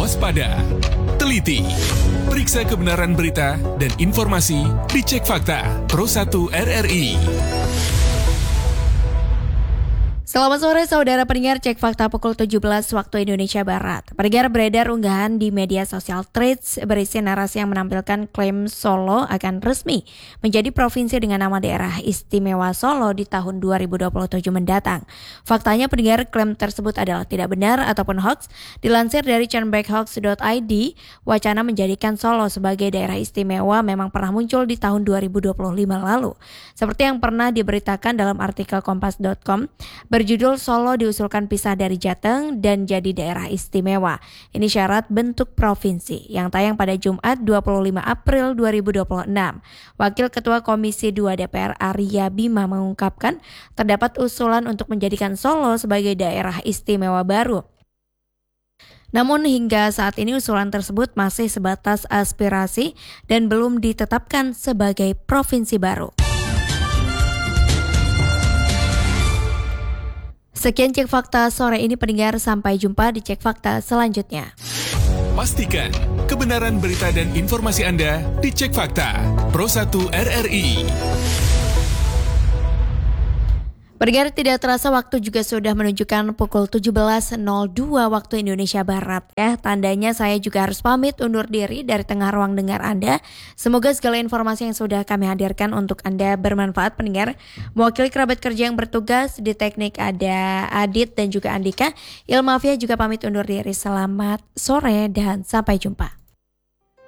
waspada, teliti, periksa kebenaran berita dan informasi di Cek Fakta Pro 1 RRI. Selamat sore saudara pendengar Cek Fakta pukul 17 waktu Indonesia Barat. Pendengar, beredar unggahan di media sosial Threads berisi narasi yang menampilkan klaim Solo akan resmi menjadi provinsi dengan nama daerah istimewa Solo di tahun 2027 mendatang. Faktanya pendengar, klaim tersebut adalah tidak benar ataupun hoax. Dilansir dari canbackhoax.id, wacana menjadikan Solo sebagai daerah istimewa memang pernah muncul di tahun 2025 lalu. Seperti yang pernah diberitakan dalam artikel kompas.com, berjudul Solo diusulkan pisah dari Jateng dan jadi daerah istimewa. Ini syarat bentuk provinsi yang tayang pada Jumat 25 April 2026. Wakil Ketua Komisi 2 DPR Arya Bima mengungkapkan terdapat usulan untuk menjadikan Solo sebagai daerah istimewa baru. Namun hingga saat ini usulan tersebut masih sebatas aspirasi dan belum ditetapkan sebagai provinsi baru. Sekian Cek Fakta sore ini pendengar, sampai jumpa di Cek Fakta selanjutnya. Pastikan kebenaran berita dan informasi Anda di Cek Fakta Pro 1 RRI. Pendengar, tidak terasa waktu juga sudah menunjukkan pukul 17.02 waktu Indonesia Barat. Tandanya saya juga harus pamit undur diri dari tengah ruang dengar Anda. Semoga segala informasi yang sudah kami hadirkan untuk Anda bermanfaat pendengar. Mewakili kerabat kerja yang bertugas di teknik ada Adit dan juga Andika. Ilmafia juga pamit undur diri. Selamat sore dan sampai jumpa.